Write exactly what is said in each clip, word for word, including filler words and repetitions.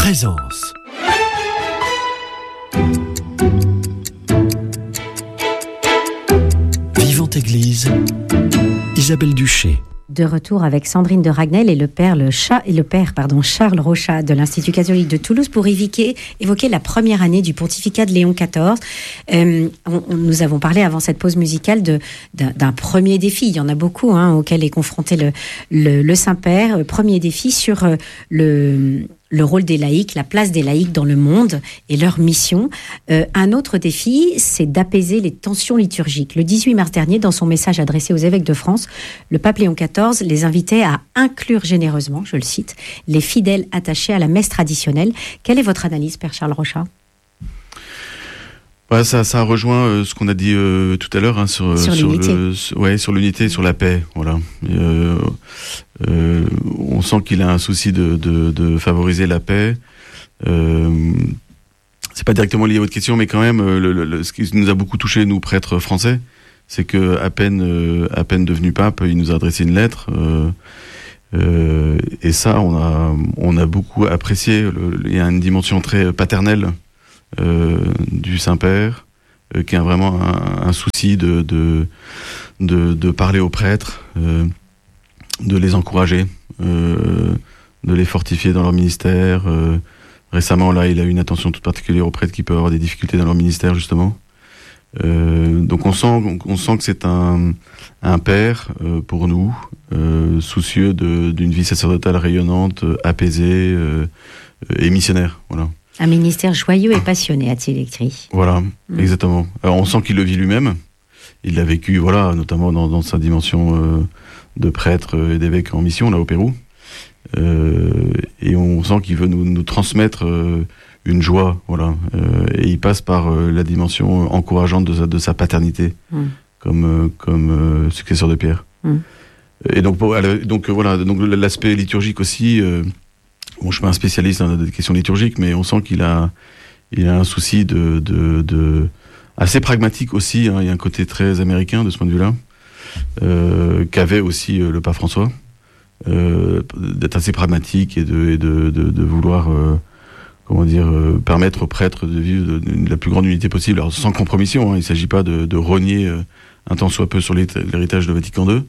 Présence. Vivante Église, Isabelle Duché. De retour avec Sandrine de Ragnel et le père, le chat, et le père pardon, Charles Rochat de l'Institut catholique de Toulouse pour évoquer, évoquer la première année du pontificat de Léon quatorze. Euh, on, on, nous avons parlé avant cette pause musicale de, d'un, d'un premier défi. Il y en a beaucoup hein, auxquels est confronté le, le, le Saint-Père. Premier défi sur euh, le... le rôle des laïcs, la place des laïcs dans le monde et leur mission. Euh, un autre défi, c'est d'apaiser les tensions liturgiques. Le dix-huit mars dernier, dans son message adressé aux évêques de France, le pape Léon quatorze les invitait à inclure généreusement, je le cite, les fidèles attachés à la messe traditionnelle. Quelle est votre analyse, Père Charles Rochat ? Ouais, ça, ça rejoint euh, ce qu'on a dit euh, tout à l'heure hein, sur, sur, sur l'unité. le, sur, ouais, sur l'unité et sur la paix. Voilà. Euh, euh, on sent qu'il a un souci de, de, de favoriser la paix. Euh, c'est pas directement lié à votre question, mais quand même, le, le, le, ce qui nous a beaucoup touché, nous prêtres français, c'est que à peine, euh, à peine devenu pape, il nous a adressé une lettre. Euh, euh, et ça, on a, on a beaucoup apprécié. Le, il y a une dimension très paternelle. Euh, du Saint-Père, euh, qui a vraiment un, un souci de, de, de, de parler aux prêtres, euh, de les encourager, euh, de les fortifier dans leur ministère. Euh, récemment, là, il a eu une attention toute particulière aux prêtres qui peuvent avoir des difficultés dans leur ministère, justement. Euh, donc on sent, on, on sent que c'est un, un père euh, pour nous, euh, soucieux de, d'une vie sacerdotale rayonnante, apaisée euh, et missionnaire, voilà. Un ministère joyeux et passionné, a-t-il écrit. Voilà, mmh. exactement. Alors on sent qu'il le vit lui-même. Il l'a vécu, voilà, notamment dans, dans sa dimension euh, de prêtre et d'évêque en mission, là au Pérou. Euh, et on sent qu'il veut nous, nous transmettre euh, une joie, voilà. Euh, et il passe par euh, la dimension encourageante de sa, de sa paternité, mmh. comme, euh, comme euh, successeur de Pierre. Mmh. Et donc, pour, donc voilà, donc l'aspect liturgique aussi... Euh, Bon, je suis pas un spécialiste dans des questions liturgiques, mais on sent qu'il a, il a un souci de, de, de assez pragmatique aussi. Hein, il y a un côté très américain de ce point de vue-là, euh, qu'avait aussi euh, le pape François, euh, d'être assez pragmatique et de, et de, de, de vouloir, euh, comment dire, euh, permettre aux prêtres de vivre de, de la plus grande unité possible, alors sans compromission. Hein, il ne s'agit pas de, de rogner euh, un tant soit peu sur l'héritage de Vatican deux.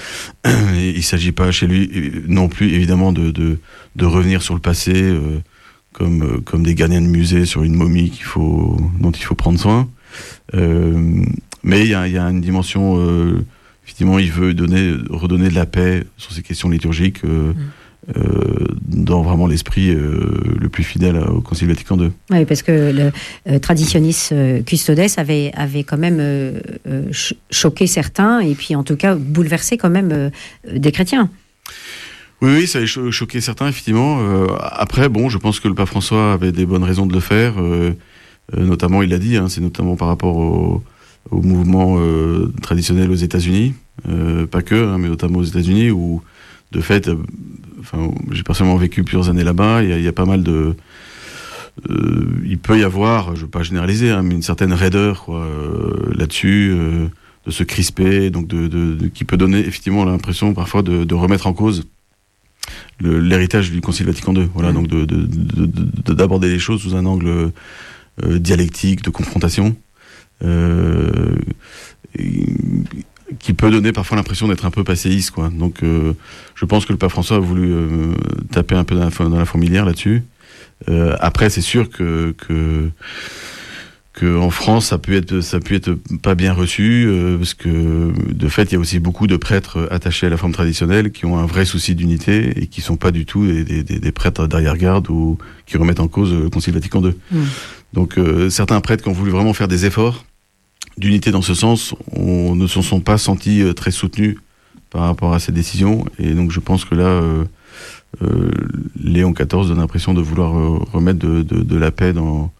Et il ne s'agit pas chez lui non plus évidemment de, de, de revenir sur le passé euh, comme, euh, comme des gardiens de musée sur une momie qu'il faut, dont il faut prendre soin. Euh, mais il y a, y a une dimension, euh, effectivement, il veut donner, redonner de la paix sur ces questions liturgiques euh, mmh. euh, dans vraiment l'esprit euh, le plus fidèle au Concile Vatican deux. Oui, parce que le euh, Traditionis Custodes avait, avait quand même euh, euh, choqué certains et puis en tout cas bouleversé quand même euh, des chrétiens. Oui, oui, ça a cho- choqué certains, effectivement. Euh, après, bon, je pense que le pape François avait des bonnes raisons de le faire. Euh, euh, notamment, il l'a dit, hein, c'est notamment par rapport au, au mouvement euh, traditionnel aux États-Unis. Euh, pas que, hein, mais notamment aux États-Unis, où, de fait, euh, enfin, j'ai personnellement vécu plusieurs années là-bas. Il y a, il y a pas mal de... Euh, il peut y avoir, je ne veux pas généraliser, hein, mais une certaine raideur quoi, euh, là-dessus, euh, de se crisper, donc de, de, de, qui peut donner effectivement l'impression parfois de, de remettre en cause Le, l'héritage du Concile Vatican deux, voilà, mmh. donc de, de, de, de, d'aborder les choses sous un angle euh, dialectique, de confrontation, euh, et, qui peut donner parfois l'impression d'être un peu passéiste, quoi. Donc, euh, je pense que le pape François a voulu euh, taper un peu dans la, dans la fourmilière là-dessus. Euh, après, c'est sûr que, que que en France, ça peut être, ça peut être pas bien reçu, euh, parce que de fait, il y a aussi beaucoup de prêtres attachés à la forme traditionnelle qui ont un vrai souci d'unité et qui sont pas du tout des, des, des prêtres d'arrière-garde ou qui remettent en cause le Concile Vatican deux. Mmh. Donc, euh, certains prêtres qui ont voulu vraiment faire des efforts d'unité dans ce sens, on ne se sont pas sentis euh, très soutenus par rapport à ces décisions, et donc je pense que là, euh, euh, Léon quatorze donne l'impression de vouloir euh, remettre de, de, de la paix dans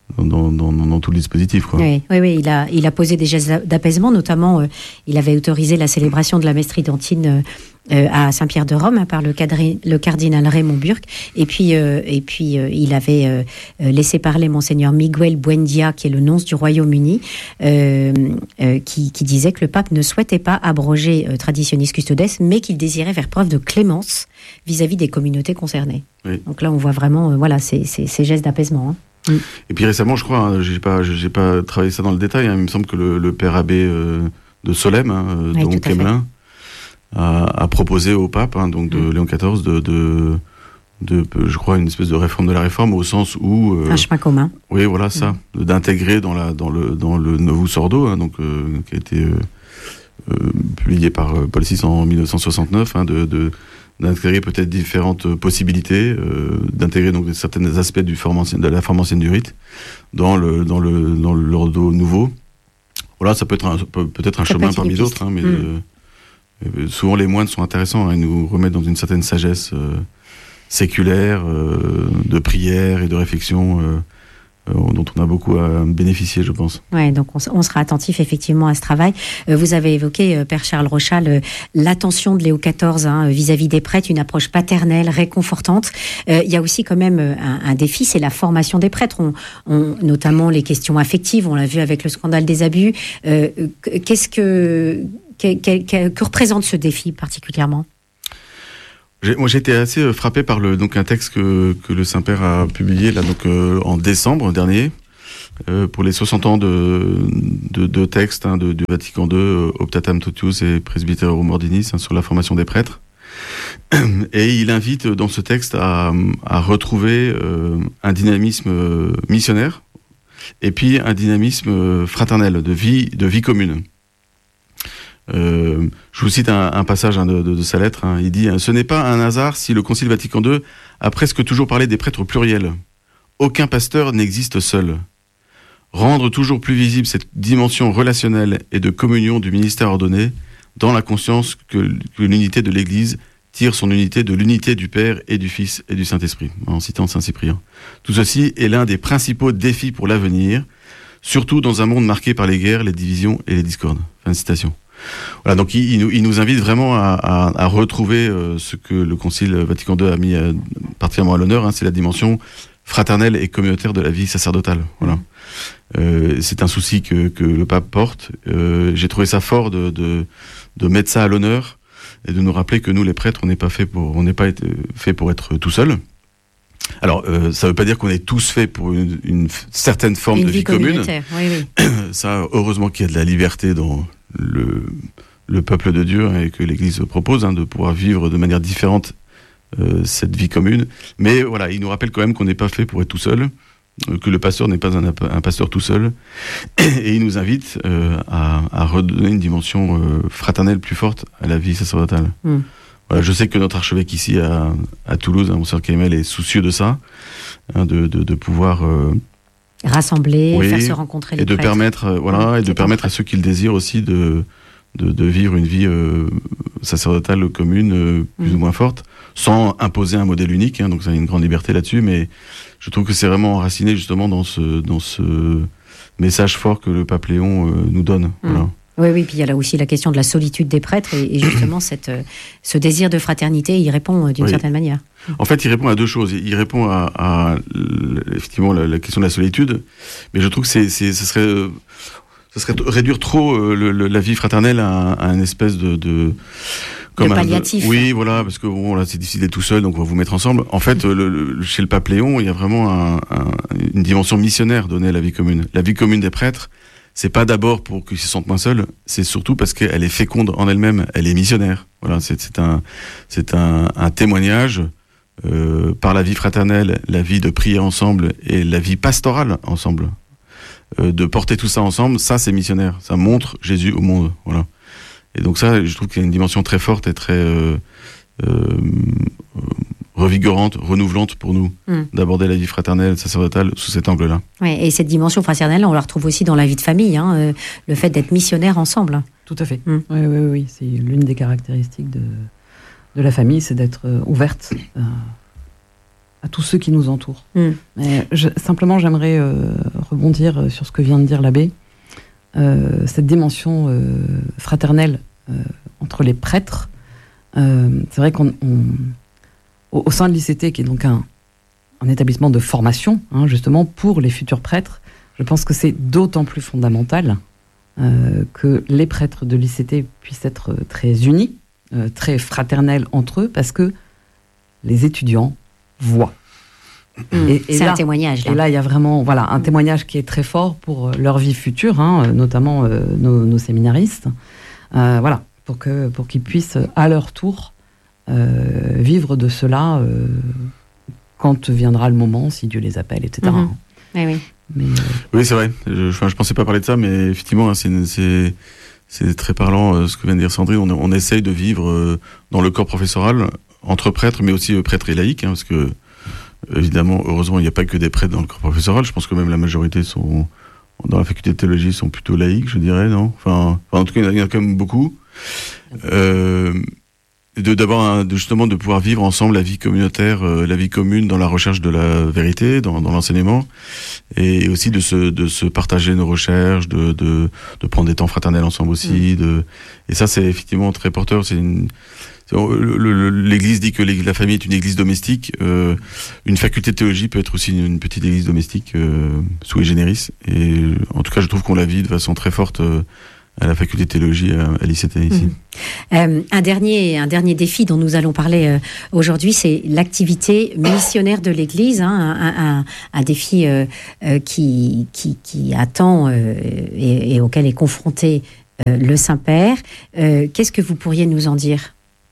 dans, dans, dans tout le dispositif, quoi. Oui, oui, oui, il a, il a posé des gestes d'apaisement, notamment, euh, il avait autorisé la célébration de la messe tridentine euh, à Saint-Pierre de Rome hein, par le, cadri, le cardinal Raymond Burke, et puis, euh, et puis euh, il avait euh, laissé parler Monseigneur Miguel Buendia, qui est le nonce du Royaume-Uni, euh, euh, qui, qui disait que le pape ne souhaitait pas abroger euh, Traditionis Custodes, mais qu'il désirait faire preuve de clémence vis-à-vis des communautés concernées. Oui. Donc là, on voit vraiment, euh, voilà, ces, ces, ces gestes d'apaisement. Hein. Mm. Et puis récemment, je crois, hein, j'ai pas, j'ai pas travaillé ça dans le détail, hein, il me semble que le, le père abbé euh, de Solesmes, hein, oui, donc Kemelin, a, a proposé au pape, hein, donc de mm. Léon quatorze, de, de, de, je crois, une espèce de réforme de la réforme, au sens où euh, un chemin commun. Oui, voilà ça, mm. d'intégrer dans la, dans le, dans le Novus Ordo, hein, donc euh, qui a été euh, euh, publié par Paul six en mille neuf cent soixante-neuf, hein, de, de d'intégrer peut-être différentes possibilités, euh, d'intégrer donc certains aspects du forme ancienne, de la forme ancienne du rite dans le dans le dans l'ordo nouveau. Voilà, ça peut être un, peut, peut-être un ça chemin parmi d'autres, hein, mais mm. euh, souvent les moines sont intéressants, hein, ils nous remettent dans une certaine sagesse euh, séculaire, euh, de prière et de réflexion. Euh, dont on a beaucoup à bénéficier, je pense. Oui, donc on, on sera attentif effectivement à ce travail. Euh, vous avez évoqué, euh, Père Charles Rochat, le, l'attention de Léo quatorze hein, vis-à-vis des prêtres, une approche paternelle, réconfortante. Euh, il y a aussi quand même un, un défi, c'est la formation des prêtres, on, on, notamment les questions affectives, on l'a vu avec le scandale des abus. Euh, qu'est-ce que, que, que, que, que représente ce défi particulièrement ? J'ai, moi, j'ai été assez frappé par le, donc, un texte que, que le Saint-Père a publié là, donc, euh, en décembre dernier, euh, pour les soixante ans de, de, de textes hein, de, du Vatican deux, euh, Optatam Totius et Presbyterorum Ordinis, hein, sur la formation des prêtres. Et il invite dans ce texte à, à retrouver euh, un dynamisme missionnaire et puis un dynamisme fraternel, de vie, de vie commune. Euh, je vous cite un, un passage hein, de, de, de sa lettre. Hein. Il dit « Ce n'est pas un hasard si le Concile Vatican deux a presque toujours parlé des prêtres au pluriel. Aucun pasteur n'existe seul. Rendre toujours plus visible cette dimension relationnelle et de communion du ministère ordonné dans la conscience que, que l'unité de l'Église tire son unité de l'unité du Père et du Fils et du Saint-Esprit. » En citant Saint Cyprien. Tout ceci est l'un des principaux défis pour l'avenir, surtout dans un monde marqué par les guerres, les divisions et les discordes. Fin de citation. Voilà, donc il, il, nous, il nous invite vraiment à, à, à retrouver euh, ce que le Concile Vatican deux a mis euh, particulièrement à l'honneur, hein, c'est la dimension fraternelle et communautaire de la vie sacerdotale. Voilà. Euh, c'est un souci que, que le pape porte. Euh, j'ai trouvé ça fort de, de, de mettre ça à l'honneur et de nous rappeler que nous, les prêtres, on n'est pas fait pour, on n'est pas fait pour être tout seul. Alors, euh, ça ne veut pas dire qu'on est tous faits pour une, une certaine forme une de vie, vie commune. Oui, oui. Ça, heureusement qu'il y a de la liberté dans le, le peuple de Dieu hein, et que l'Église propose hein, de pouvoir vivre de manière différente euh, cette vie commune. Mais voilà, il nous rappelle quand même qu'on n'est pas fait pour être tout seul, euh, que le pasteur n'est pas un, un pasteur tout seul. Et il nous invite euh, à, à redonner une dimension euh, fraternelle plus forte à la vie sacerdotale. Mm. Voilà, je sais que notre archevêque ici à, à Toulouse, hein, Monseigneur Kemel, est soucieux de ça, hein, de, de, de pouvoir euh, rassembler, oui, faire se rencontrer les et de prêtres. permettre, euh, voilà, oui, et de permettre à ceux qui le désirent aussi de, de, de vivre une vie euh, sacerdotale commune euh, plus mmh. ou moins forte, sans imposer un modèle unique. Hein, donc ça a une grande liberté là-dessus, mais je trouve que c'est vraiment enraciné justement dans ce, dans ce message fort que le pape Léon euh, nous donne. Mmh. Voilà. Oui, oui, puis il y a là aussi la question de la solitude des prêtres et, et justement cette, ce désir de fraternité, il répond d'une oui. certaine manière. En fait, il répond à deux choses. Il répond à, à effectivement la, la question de la solitude, mais je trouve que c'est, c'est, ce serait, ce serait réduire trop le, le, la vie fraternelle à, à une espèce de, de comme de palliatif. Un, oui, voilà, parce que bon, là, c'est difficile d'être tout seul, donc on va vous mettre ensemble. En fait, mmh. le, le, chez le pape Léon, il y a vraiment un, un, une dimension missionnaire donnée à la vie commune. La vie commune des prêtres. C'est pas d'abord pour qu'ils se sentent moins seuls, c'est surtout parce qu'elle est féconde en elle-même, elle est missionnaire. Voilà, c'est, c'est un, c'est un, un témoignage euh, par la vie fraternelle, la vie de prier ensemble et la vie pastorale ensemble, euh, de porter tout ça ensemble. Ça, c'est missionnaire. Ça montre Jésus au monde. Voilà. Et donc ça, je trouve qu'il y a une dimension très forte et très euh, euh, revigorante, renouvelante pour nous, mmh. d'aborder la vie fraternelle, sacerdotale sous cet angle-là. Oui, et cette dimension fraternelle, on la retrouve aussi dans la vie de famille, hein, euh, le fait d'être missionnaire ensemble. Tout à fait. Mmh. Oui, oui, oui, c'est l'une des caractéristiques de, de la famille, c'est d'être euh, ouverte euh, à tous ceux qui nous entourent. Mm. Mais je, simplement, j'aimerais euh, rebondir sur ce que vient de dire l'abbé. Euh, cette dimension euh, fraternelle euh, entre les prêtres, euh, c'est vrai qu'on, on, au, au sein de l'I C T, qui est donc un, un établissement de formation, hein, justement, pour les futurs prêtres, je pense que c'est d'autant plus fondamental euh, que les prêtres de l'I C T puissent être très unis, euh, très fraternels entre eux, parce que les étudiants voient. Mmh. Et, et c'est là, un témoignage. Là. Et là, il y a vraiment voilà, un témoignage qui est très fort pour leur vie future, hein, notamment euh, nos, nos séminaristes, euh, voilà, pour, que, pour qu'ils puissent à leur tour euh, vivre de cela euh, quand viendra le moment, si Dieu les appelle, et cetera. Mmh. Oui, oui. Mais, euh... oui, c'est vrai. Je, enfin, je pensais pas parler de ça, mais effectivement, hein, c'est, c'est, c'est très parlant euh, ce que vient de dire Sandrine. On, on essaye de vivre euh, dans le corps professoral, entre prêtres, mais aussi euh, prêtres et laïcs, hein, parce que évidemment, heureusement, il n'y a pas que des prêtres dans le corps professoral. Je pense que même la majorité sont, dans la faculté de théologie, sont plutôt laïcs, je dirais, non enfin, enfin, en tout cas, il y en a quand même beaucoup. Euh, de, d'avoir un, de, justement, de pouvoir vivre ensemble la vie communautaire, euh, la vie commune dans la recherche de la vérité, dans, dans l'enseignement, et aussi de se, de se partager nos recherches, de, de, de prendre des temps fraternels ensemble aussi. Mmh. De, et ça, c'est effectivement très porteur. C'est une, Le, le, l'Église dit que la famille est une église domestique. Euh, une faculté de théologie peut être aussi une, une petite église domestique, euh, sui generis. Et en tout cas, je trouve qu'on la vit de façon très forte euh, à la faculté de théologie à, à l'I C T ici. Mmh. Euh, un dernier, un dernier défi dont nous allons parler euh, aujourd'hui, c'est l'activité missionnaire de l'Église, hein, un, un, un défi euh, euh, qui, qui, qui attend euh, et, et auquel est confronté euh, le Saint-Père. Euh, qu'est-ce que vous pourriez nous en dire ?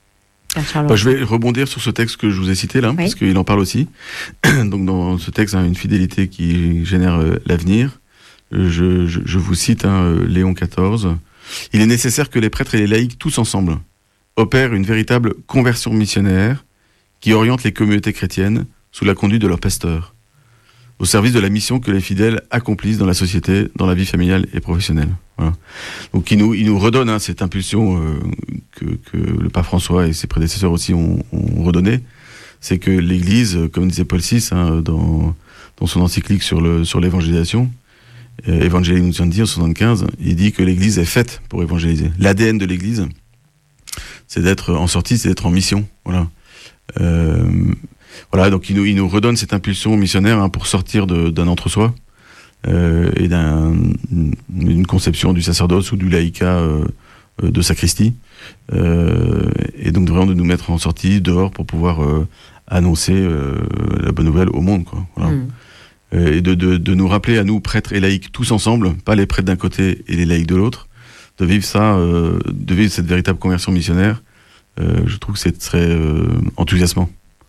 Bah, je vais rebondir sur ce texte que je vous ai cité là, oui. Parce qu'il en parle aussi. Donc dans ce texte, hein, une fidélité qui génère euh, l'avenir. Je, je, je vous cite hein, Léon quatorze. Il est nécessaire que les prêtres et les laïcs, tous ensemble, opèrent une véritable conversion missionnaire qui oriente les communautés chrétiennes sous la conduite de leur pasteur, au service de la mission que les fidèles accomplissent dans la société, dans la vie familiale et professionnelle. Voilà. Donc il nous, il nous redonne hein, cette impulsion euh, que, que le pape François et ses prédécesseurs aussi ont, ont redonné, c'est que l'Église, comme disait Paul six hein, dans, dans son encyclique sur, le, sur l'évangélisation, euh, Evangelii Nuntiandi en soixante-quinze, il dit que l'Église est faite pour évangéliser. L'A D N de l'Église, c'est d'être en sortie, c'est d'être en mission. Voilà. Euh, Voilà, donc il nous, il nous redonne cette impulsion missionnaire hein, pour sortir de, d'un entre-soi euh, et d'un, d'une conception du sacerdoce ou du laïcat euh, de sacristie. Euh, et donc vraiment de nous mettre en sortie, dehors, pour pouvoir euh, annoncer euh, la bonne nouvelle au monde. Quoi, voilà. Mmh. Et de, de, de nous rappeler à nous, prêtres et laïcs, tous ensemble, pas les prêtres d'un côté et les laïcs de l'autre, de vivre ça, euh, de vivre cette véritable conversion missionnaire. Euh, je trouve que c'est très euh, enthousiasmant.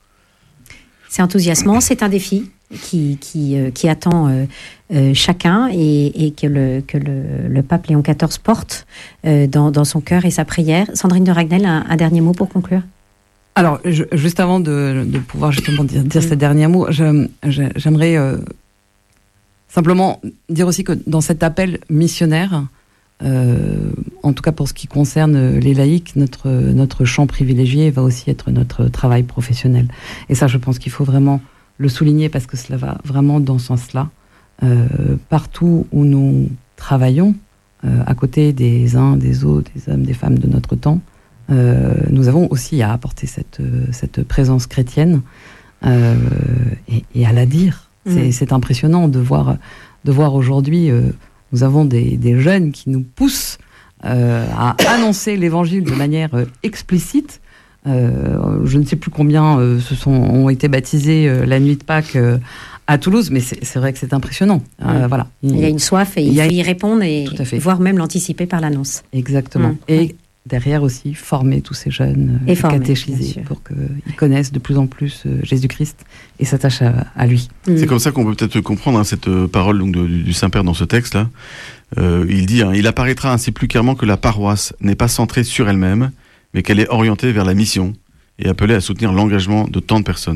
C'est enthousiasmant, c'est un défi qui, qui, euh, qui attend euh, euh, chacun et, et que, le, que le, le pape Léon quatorze porte euh, dans, dans son cœur et sa prière. Sandrine de Ragnel, un, un dernier mot pour conclure ? Alors, je, juste avant de, de pouvoir justement dire, dire ces derniers mots, je, je, j'aimerais euh, simplement dire aussi que dans cet appel missionnaire, euh, en tout cas pour ce qui concerne les laïcs, notre, notre champ privilégié va aussi être notre travail professionnel. Et ça, je pense qu'il faut vraiment le souligner parce que cela va vraiment dans ce sens-là. Euh, partout où nous travaillons, euh, à côté des uns, des autres, des hommes, des femmes de notre temps, euh, nous avons aussi à apporter cette, cette présence chrétienne euh, et, et à la dire. C'est, mmh. c'est impressionnant de voir, de voir aujourd'hui... Euh, Nous avons des, des jeunes qui nous poussent euh, à annoncer l'évangile de manière euh, explicite. Euh, je ne sais plus combien euh, se sont, ont été baptisés euh, la nuit de Pâques euh, à Toulouse, mais c'est, c'est vrai que c'est impressionnant. Euh, mmh. voilà. Il y a une soif et il, il faut a... y répondre et voire même l'anticiper par l'annonce. Exactement. Mmh. Et derrière aussi, former tous ces jeunes, euh, et former, catéchiser pour qu'ils connaissent de plus en plus euh, Jésus-Christ et s'attachent à, à lui. Mmh. C'est comme ça qu'on peut peut-être comprendre hein, cette euh, parole donc, de, du Saint-Père dans ce texte-là. Euh, il dit hein, « Il apparaîtra ainsi plus clairement que la paroisse n'est pas centrée sur elle-même, mais qu'elle est orientée vers la mission et appelée à soutenir l'engagement de tant de personnes.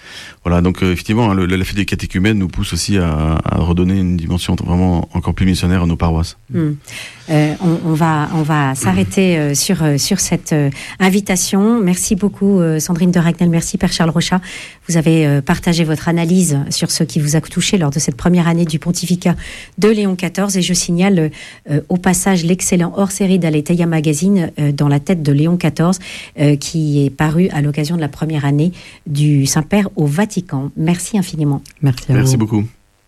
Voilà, donc euh, effectivement, hein, le, la fête des catéchumènes nous pousse aussi à, à redonner une dimension vraiment encore plus missionnaire à nos paroisses. Mmh. Euh, on, on va, on va s'arrêter euh, sur, euh, sur cette euh, invitation. Merci beaucoup euh, Sandrine de Ragnel, merci Père Charles Rochat. Vous avez euh, partagé votre analyse sur ce qui vous a touché lors de cette première année du pontificat de Léon quatorze. Et je signale euh, au passage l'excellent hors-série d'Aletheia Magazine euh, dans la tête de Léon quatorze euh, qui est paru à l'occasion de la première année du Saint-Père au Vatican. Merci infiniment. Merci à Merci vous. beaucoup.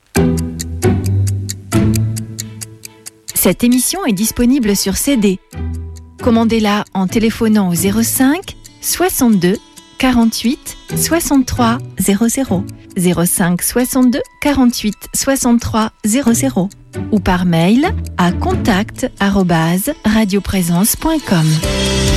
Cette émission est disponible sur C D. Commandez-la en téléphonant au zéro cinq soixante-deux quarante-huit soixante-trois zéro zéro, zéro cinq soixante-deux quarante-huit soixante-trois zéro zéro ou par mail à contact arobase radioprésence point com.